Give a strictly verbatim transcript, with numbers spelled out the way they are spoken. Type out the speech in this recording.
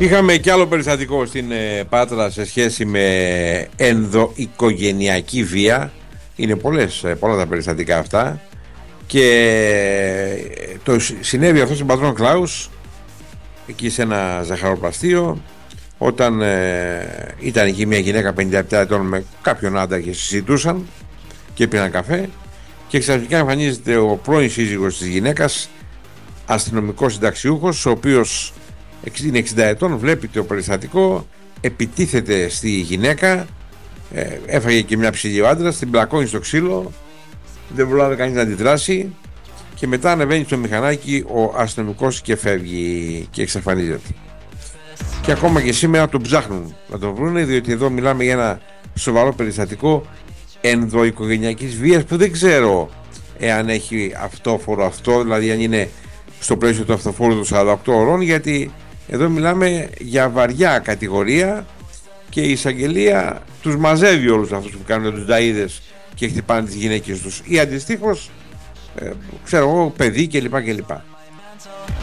Είχαμε και άλλο περιστατικό στην ε, Πάτρα σε σχέση με ενδοοικογενειακή βία. Είναι πολλές, ε, πολλά τα περιστατικά αυτά. Και ε, το συνέβη αυτό στον πατρόν Κλάους, εκεί σε ένα ζαχαροπλαστείο, όταν ε, ήταν εκεί μια γυναίκα πενήντα επτά ετών με κάποιον άντρα και συζητούσαν και πήραν καφέ, και ξαφνικά εμφανίζεται ο πρώην σύζυγος της γυναίκας, αστυνομικός συνταξιούχος, ο οποίος είναι εξήντα ετών, βλέπει το περιστατικό, επιτίθεται στη γυναίκα, ε, έφαγε και μια ψηλή ο άντρας, την πλακώνει στο ξύλο, δεν προλάβει κανείς να αντιδράσει, και μετά ανεβαίνει στο μηχανάκι ο αστυνομικός και φεύγει και εξαφανίζεται. Και ακόμα και σήμερα τον ψάχνουν να τον βρούνε, διότι εδώ μιλάμε για ένα σοβαρό περιστατικό ενδοοικογενειακής βίας, που δεν ξέρω εάν έχει αυτόφορο αυτό, δηλαδή αν είναι στο πλαίσιο του αυτοφόρου των σαράντα οκτώ ωρών, γιατί εδώ μιλάμε για βαριά κατηγορία και η εισαγγελία τους μαζεύει όλους αυτούς που κάνουν τους νταΐδες και χτυπάνε τις γυναίκες τους, ή αντιστοίχως ε, ξέρω εγώ, παιδί κλπ. κλπ.